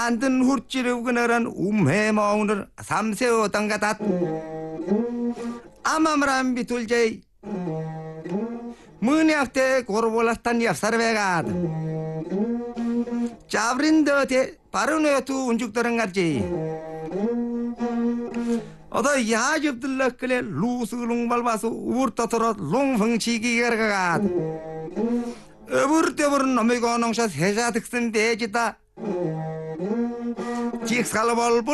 안든 훌찌르그너런 음해마오늘 삼세오던가다 아마므란 비툴제이 문약대 고르볼라스탄 얍사르베가 자브린더테 바르노투 운죽더런가지 어더 야집들럭클레 루스룽 발바수 우르터터러 롱펑치기가가 어부르떼버른 놈이고 농사 세자 득선 대지다 직살벌